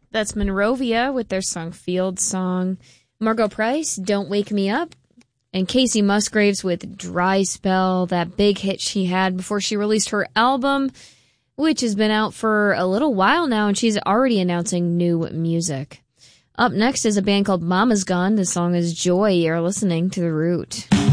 That's Monrovia with their song Field Song. Margot Price, Don't Wake Me Up. And Casey Musgraves with Dry Spell, that big hit she had before she released her album, which has been out for a little while now, and she's already announcing new music. Up next is a band called Mama's Gone. The song is Joy. You're listening to The Root.